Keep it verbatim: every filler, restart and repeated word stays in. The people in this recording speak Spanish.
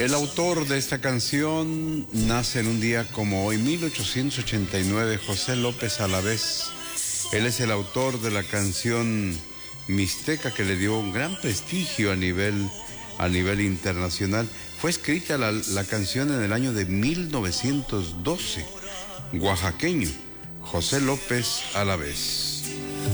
El autor de esta canción nace en un día como hoy, mil ochocientos ochenta y nueve, José López Alavés. Él es el autor de la canción Mixteca, que le dio un gran prestigio a nivel, a nivel internacional. Fue escrita la, la canción en el año de mil novecientos doce. Oaxaqueño, José López Alavés.